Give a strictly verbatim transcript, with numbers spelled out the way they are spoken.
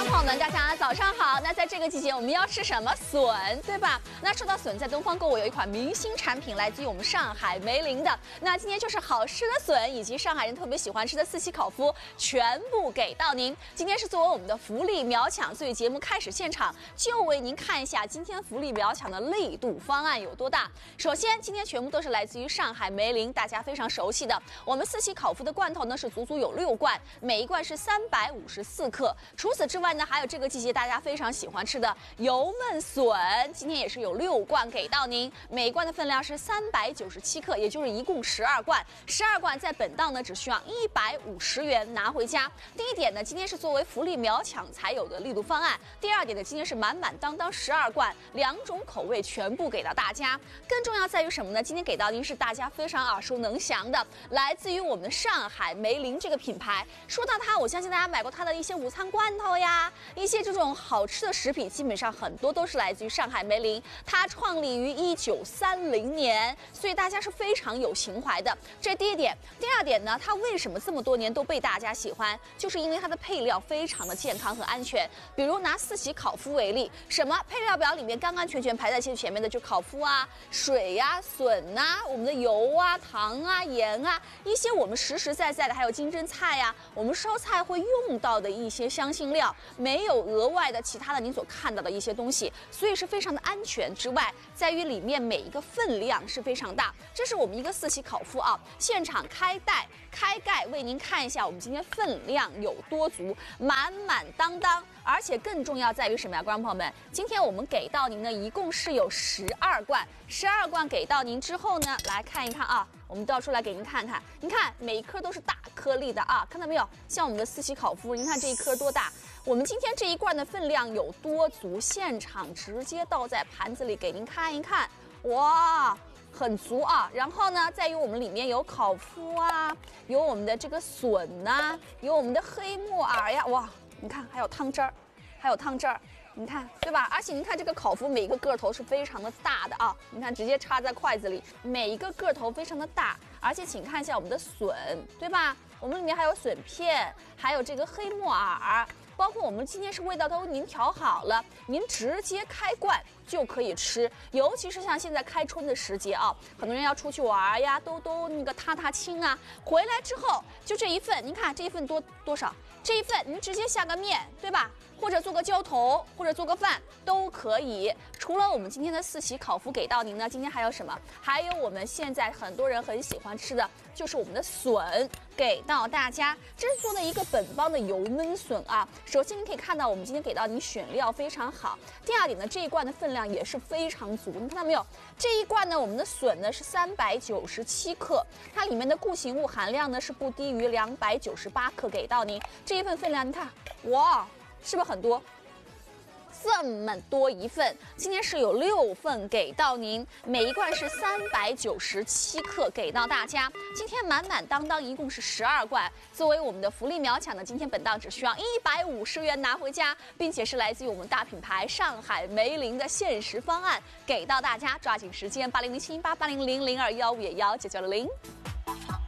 众朋友们，大家早上好。那在这个季节，我们要吃什么？笋，对吧？那说到笋，在东方购物有一款明星产品，来自于我们上海梅林的。那今天就是好吃的笋，以及上海人特别喜欢吃的四喜烤麸，全部给到您。今天是作为我们的福利秒抢，所以节目开始现场就为您看一下今天福利秒抢的力度方案有多大。首先，今天全部都是来自于上海梅林，大家非常熟悉的。我们四喜烤麸的罐头呢是足足有六罐，每一罐是三百五十四克。除此之外呢，还有这个季节大家非常喜欢吃的油焖笋，今天也是有六罐给到您，每一罐的分量是三百九十七克，也就是一共十二罐。十二罐在本档呢只需要一百五十元拿回家。第一点呢，今天是作为福利秒抢才有的力度方案。第二点呢，今天是满满当当十二罐，两种口味全部给到大家。更重要在于什么呢？今天给到您是大家非常耳熟能详的，来自于我们的上海梅林这个品牌。说到它，我相信大家买过它的一些午餐罐头呀，一些这种好吃的食品，基本上很多都是来自于上海梅林。它创立于一九三零年，所以大家是非常有情怀的。这是第一点。第二点呢，它为什么这么多年都被大家喜欢？就是因为它的配料非常的健康和安全。比如拿四喜烤麸为例，什么配料表里面干干全全排在最前面的就烤麸啊、水呀、啊、笋啊、我们的油啊、糖啊、盐啊，一些我们实实在在的，还有金针菜呀、啊，我们烧菜会用到的一些香辛料，没有额外的其他的您所看到的一些东西，所以是非常的安全。之外，在于里面每一个分量是非常大。这是我们一个四喜烤麸啊，现场开袋开盖为您看一下，我们今天分量有多足，满满当当。而且更重要在于什么呀，观众朋友们？今天我们给到您呢，一共是有十二罐，十二罐给到您之后呢，来看一看啊，我们倒出来给您看看，您看每一颗都是大颗粒的啊，看到没有？像我们的四喜烤麸，您看这一颗多大？我们今天这一罐的分量有多足？现场直接倒在盘子里给您看一看，哇！很足啊，然后呢，在于我们里面有烤麸啊，有我们的这个笋呐、啊，有我们的黑木耳呀，哇，你看还有汤汁儿，还有汤汁儿，你看对吧？而且您看这个烤麸每一个个头是非常的大的啊，你看直接插在筷子里，每一个个头非常的大，而且请看一下我们的笋，对吧？我们里面还有笋片，还有这个黑木耳。包括我们今天是味道都您调好了，您直接开罐就可以吃。尤其是像现在开春的时节啊，很多人要出去玩呀，都都那个踏踏青啊，回来之后就这一份，您看这一份多多少？这一份您直接下个面，对吧？或者做个浇头，或者做个饭都可以。除了我们今天的四喜烤麸给到您呢，今天还有什么？还有我们现在很多人很喜欢吃的，就是我们的笋给到大家。这是做的一个本帮的油焖笋啊。首先您可以看到，我们今天给到您选料非常好。第二点呢，这一罐的分量也是非常足，你看到没有？这一罐呢，我们的笋呢是三百九十七克，它里面的固形物含量呢是不低于两百九十八克，给到您这一份分量，你看，哇！是不是很多？这么多一份，今天是有六份给到您，每一罐是三百九十七克给到大家。今天满满当当一共是十二罐，作为我们的福利秒抢呢，今天本档只需要一百五十元拿回家，并且是来自于我们大品牌上海梅林的限时方案给到大家，抓紧时间八零零七八八零零零二幺五幺九九零零。